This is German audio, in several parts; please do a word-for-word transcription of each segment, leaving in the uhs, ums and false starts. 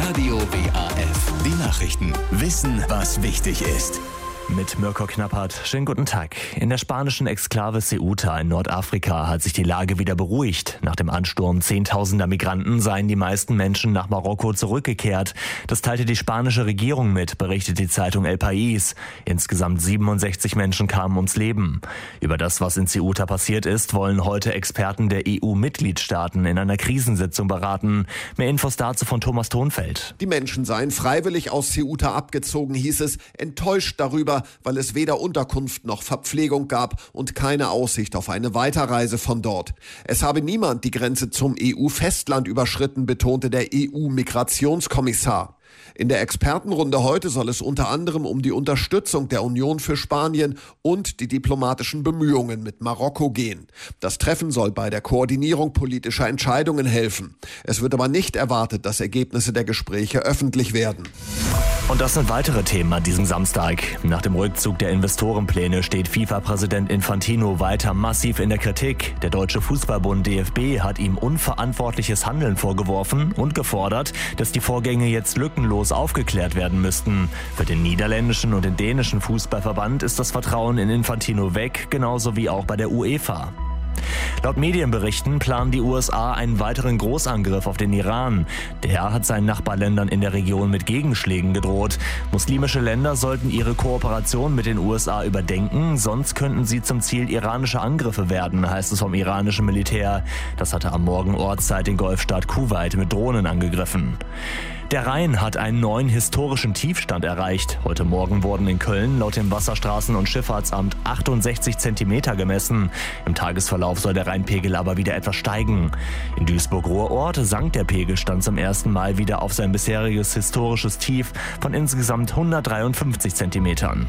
Radio W A F. Die Nachrichten. Wissen, was wichtig ist. Mit Mirko Knappert. Schönen guten Tag. In der spanischen Exklave Ceuta in Nordafrika hat sich die Lage wieder beruhigt. Nach dem Ansturm zehntausender Migranten seien die meisten Menschen nach Marokko zurückgekehrt. Das teilte die spanische Regierung mit, berichtet die Zeitung El País. Insgesamt siebenundsechzig Menschen kamen ums Leben. Über das, was in Ceuta passiert ist, wollen heute Experten der E U-Mitgliedstaaten in einer Krisensitzung beraten. Mehr Infos dazu von Thomas Thonfeld. Die Menschen seien freiwillig aus Ceuta abgezogen, hieß es, enttäuscht darüber, weil es weder Unterkunft noch Verpflegung gab und keine Aussicht auf eine Weiterreise von dort. Es habe niemand die Grenze zum E U-Festland überschritten, betonte der E U-Migrationskommissar. In der Expertenrunde heute soll es unter anderem um die Unterstützung der Union für Spanien und die diplomatischen Bemühungen mit Marokko gehen. Das Treffen soll bei der Koordinierung politischer Entscheidungen helfen. Es wird aber nicht erwartet, dass Ergebnisse der Gespräche öffentlich werden. Und das sind weitere Themen an diesem Samstag. Nach dem Rückzug der Investorenpläne steht FIFA-Präsident Infantino weiter massiv in der Kritik. Der Deutsche Fußballbund D F B hat ihm unverantwortliches Handeln vorgeworfen und gefordert, dass die Vorgänge jetzt lückenlos aufgeklärt werden müssten. Für den niederländischen und den dänischen Fußballverband ist das Vertrauen in Infantino weg, genauso wie auch bei der UEFA. Laut Medienberichten planen die U S A einen weiteren Großangriff auf den Iran. Der hat seinen Nachbarländern in der Region mit Gegenschlägen gedroht. Muslimische Länder sollten ihre Kooperation mit den U S A überdenken, sonst könnten sie zum Ziel iranischer Angriffe werden, heißt es vom iranischen Militär. Das hatte am Morgen Ortszeit den Golfstaat Kuwait mit Drohnen angegriffen. Der Rhein hat einen neuen historischen Tiefstand erreicht. Heute Morgen wurden in Köln laut dem Wasserstraßen- und Schifffahrtsamt achtundsechzig Zentimeter gemessen. Im Tagesverlauf soll der Rheinpegel aber wieder etwas steigen. In Duisburg-Ruhrort sank der Pegelstand zum ersten Mal wieder auf sein bisheriges historisches Tief von insgesamt hundertdreiundfünfzig Zentimetern.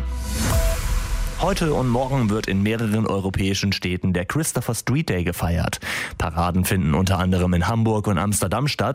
Heute und morgen wird in mehreren europäischen Städten der Christopher Street Day gefeiert. Paraden finden unter anderem in Hamburg und Amsterdam statt.